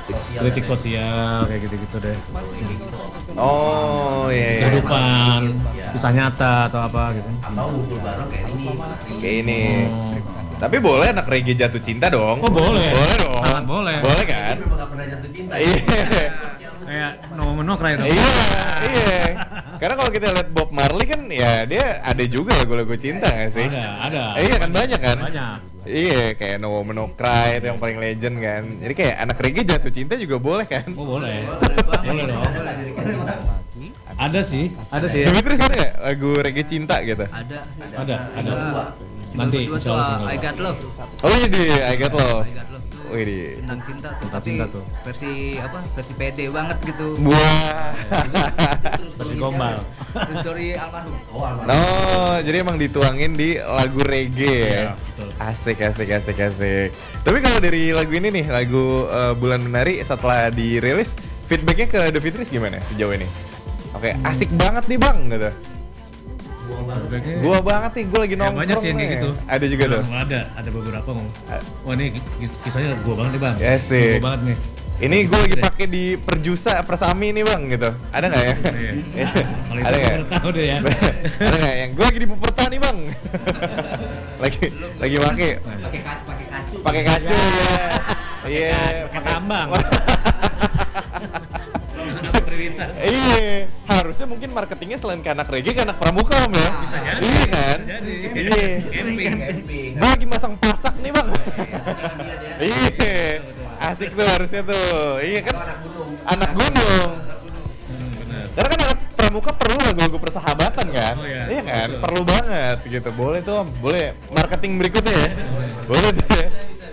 kritik sosial kayak gitu-gitu deh. Oh iya. Kehidupan, kisah nyata atau apa gitu. Kayak ini. Tapi boleh anak reggae jatuh cinta dong. Oh boleh. Boleh dong. Sangat boleh. Boleh kan? Memang gak pernah jatuh cinta. Iya. Kayak No Menokrai dong. Iya, iya. Karena kalau kita lihat Bob Marley kan ya dia ada juga lagu-lagu cinta nggak sih? Ada. Iya kan banyak kan? Banyak. Iya, kayak No Woman No Cry itu yang paling legend kan. Jadi kayak anak reggae jatuh cinta juga boleh kan? Oh boleh. Boleh dong. Ada sih. Dimitri ada nggak lagu reggae cinta gitu? Ada. Ada. Nanti Dua insya tuh Allah I Got Love. Oh iya di I Got Love. I Got Love. Wih di. Tentang cinta tuh, Tentang tapi cinta tuh. versi apa? Versi pede banget gitu. Wah. Versi gombal. Terus story almarhum. Oh, almarhum. Oh, jadi emang dituangin di lagu reggae ya? Iya, betul. Asik. Tapi kalau dari lagu ini nih, lagu Bulan Menari setelah dirilis, feedbacknya ke The Fitris gimana sejauh ini? Oke, asik banget nih bang, gitu. Gua banget nih, gua lagi nongkrong. Banyak sih yang kayak nih. gitu. Ada juga tuh. Ada beberapa ngomong. Wah ini kisahnya gua banget nih bang. Asik. Gua banget nih. Ini gue lagi pakai di Perjusa Persami nih bang, gitu. Ada nggak ya? Iya. Kalau itu Ada nggak? baru tahu deh ya. Ada nggak yang gue lagi di Puperta nih bang? lagi pakai Pakai kacu. ya. Iya. Pakai tambang. Iya, harusnya mungkin marketingnya selain ke anak reggae, ke anak pramuka om ya. Bisa jadi. Iya kan? Iya. Camping. Gue lagi masang pasak nih bang. Iya. Asik tuh harusnya tuh. Iya kan? Anak gunung. Benar. Karena kan anak pramuka perlu lagu-lagu persahabatan kan? Oh, iya. Iya kan? Betul. Perlu banget gitu. Boleh tuh om. Boleh. Marketing berikutnya ya. Boleh tuh ya.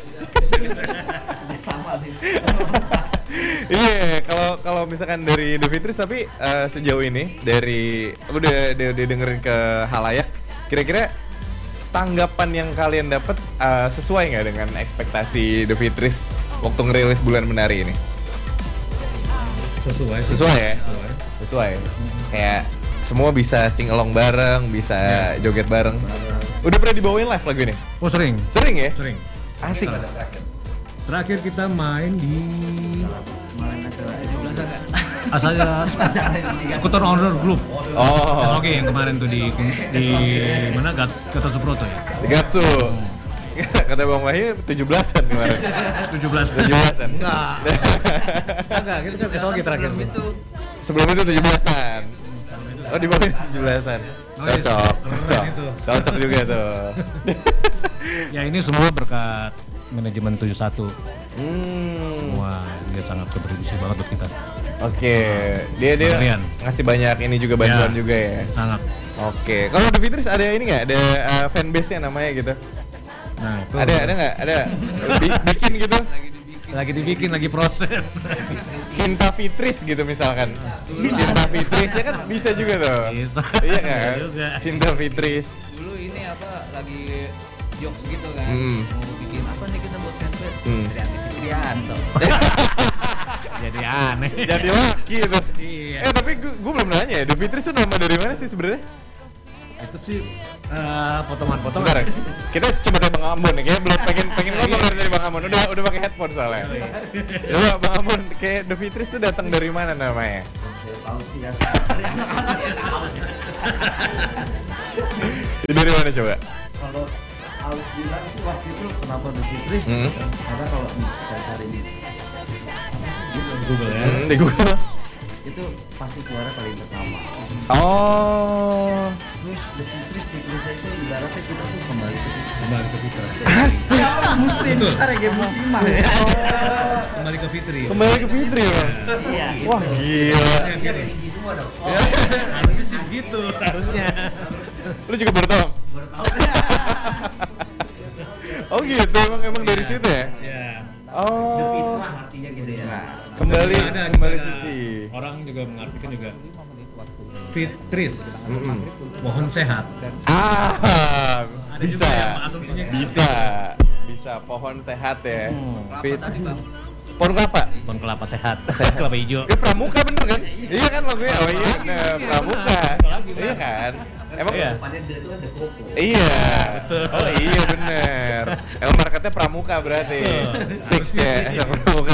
Iya, kalau misalkan dari The Fitris tapi sejauh ini dari udah dengerin ke halayak, kira-kira tanggapan yang kalian dapat sesuai nggak dengan ekspektasi The Fitris waktu ngerilis Bulan Menari ini? Sesuai. Sesuai ya? Sesuai. Kayak semua bisa sing along bareng, bisa joget bareng. Udah pernah dibawain live lagu ini? Oh sering. Sering ya? Sering. Asik. Terakhir kita main di asalnya Skuter Owner Group. Oh. Oke yang kemarin tuh di mana Gatot Subroto ya. Di Gatsu. Kata Bang Wahyu 17-an kemarin. 17. 17-an. Enggak, kita coba Sogi terakhir. Sebelum itu 17-an. Oh di bawah 17-an. Cocok. Cocok juga tuh. Ya ini semua berkat manajemen 71. Semua dia sangat berkontribusi banget buat kita. Oke, dia Marian. ngasih banyak ini juga bantuan juga ya. Sangat. Oke, kalau The Fitris ada ini nggak? Ada fanbase-nya namanya gitu? Nah, itu Ada nggak? Ada bikin gitu? lagi dibikin, lagi proses. Cinta Fitris gitu misalkan. Cinta Fitris ya kan bisa juga tuh. Bisa. Iya kan? Bisa juga. Cinta Fitris. Dulu ini apa lagi jokes gitu kan. Mau bikin apa nih kita buat fanbase? Trianti Fitrianto. Jadi aneh. Jadi laki tuh. Iya. Tapi gue belum nanya ya, The Fitris itu nama dari mana sih sebenarnya? Itu sih potongan-potongan. Bentar, kita coba dari Bang Ambon nih, kayaknya belum pengen ngomong dari Bang Ambon, udah pakai headphone soalnya. Coba Bang Ambon, kayak The Fitris itu datang dari mana namanya? Dari mana coba? Kalau harus bilang sih waktu itu kenapa The Fitris? Karena kalau kita cari di Google ya. Di Google. itu pasti keluarnya paling pertama. Oh. Terus The Fitris itu ibaratnya kita tuh kembali ke Kembali ke Fitri. Asik. muslim, kita reggae muslimah ya. Kembali ke Fitri. Kembali ke Fitri ya. Iya. Wah gila. Harusnya sih gitu. Harusnya. Lu juga baru tahu? Oh gitu, emang dari situ ya? Ya. Oh. Artinya gitu ya. Kembali Ada kembali juga. suci. Orang juga mengartikan juga Fitris. Mohon sehat. Ah, Ada bisa. juga yang asumsinya gitu. Bisa pohon sehat ya. Apa Fit. tadi Bang? Pohon kelapa. Pohon kelapa sehat. Kelapa hijau. Pramuka bener kan? Iya kan maksudnya? Oh iya, nah, pramuka. Iya kan? Emang Iya. Iya. Oh iya bener. Emang marketnya pramuka berarti. Fix ya, pramuka.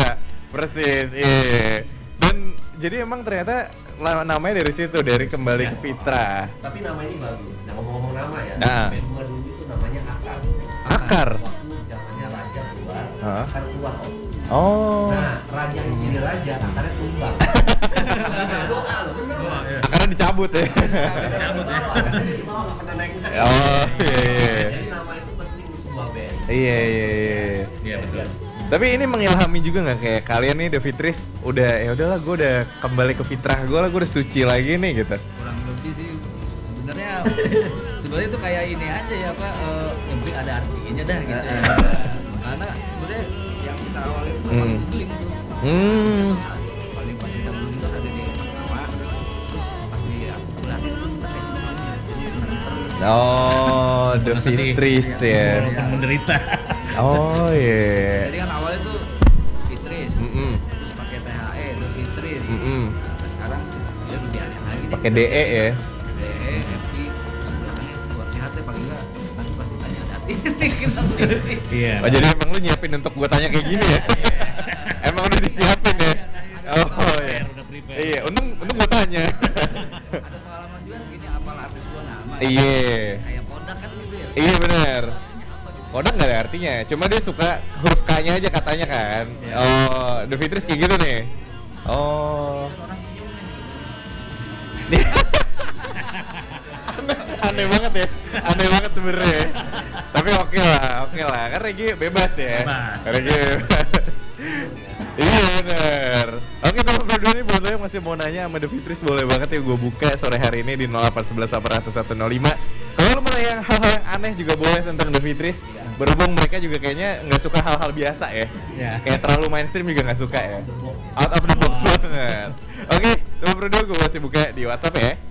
Persis, iya. Dan jadi emang ternyata namanya dari situ, dari kembali ke fitrah. Tapi nama ini bagus. Nah, ngomong-ngomong nama ya. Nah. Band gua dulu itu namanya Akar. Akar. Waktu zamannya raja keluar, Hah? Akar keluar. Oh. Nah, raja yang jadi raja, akarnya tumbang. Doa loh, bener loh. Akarnya dicabut ya. Dicabut ya. Akarnya di bawah nggak pernah naik. Oh, iya. Jadi nama itu penting di sebuah band. Iya. Iya betul. Tapi ini mengilhami juga nggak kayak kalian nih The Fitris udah ya udahlah gue udah kembali ke fitrah gue lah, gue udah suci lagi nih gitu. Kurang lebih sih sebenarnya itu kayak ini aja ya Pak, yang penting ada artinya dah gitu ya. Karena sebenarnya yang kita awalnya itu memang googling tuh. Paling pas kita googling itu ada di apa, terus pas di akumulasi itu kita kayak seneng, jadi seneng terus. Oh, The Fitris ya. Walaupun menderita. Oh iya. Jadi kan awalnya tuh Fitris, terus pakai THE, The Fitris. Nah, sekarang dia lebih aneh lagi. Pakai DE ya. DE, FI, sebenarnya buat sehat ya paling enggak nanti pas ditanya ada ini kita pilih. Iya. Oh jadi emang lu nyiapin untuk gue tanya kayak gini ya? Emang udah disiapin ya? Oh iya. Udah prepare. Iya, untung gue tanya. Ada pengalaman juga gini, apal artis gua nama. Iya. Kayak Kodak kan gitu ya. Iya benar. Kodak nggak ada artinya, cuma dia suka huruf K-nya aja katanya kan. Oh, The Fitris kayak gitu nih. Oh. Orang senyum nih. Aneh banget ya, aneh banget sebenarnya. Tapi oke lah, kan Regi bebas ya. Bebas. Regi bebas. Iya bener. Oke, kalau berdua nih buat lo yang masih mau nanya sama The Fitris, boleh banget ya gue buka sore hari ini di 0811 Kalau lo mau nanya hal-hal yang aneh juga boleh tentang The Fitris. Berhubung mereka juga kayaknya nggak suka hal-hal biasa ya. Kayak terlalu mainstream juga nggak suka ya. Out of the box banget. Oke, berdua gue masih buka di WhatsApp ya.